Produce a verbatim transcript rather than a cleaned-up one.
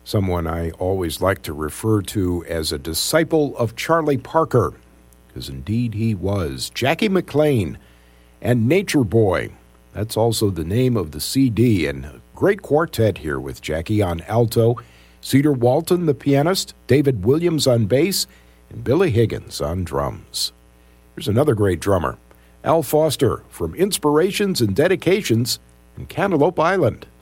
someone I always like to refer to as a disciple of Charlie Parker, because indeed he was. Jackie McLean and Nature Boy. That's also the name of the C D, and a great quartet here with Jackie on alto, Cedar Walton, the pianist, David Williams on bass, and Billy Higgins on drums. Here's another great drummer, Al Foster, from Inspirations and Dedications in Cantaloupe Island.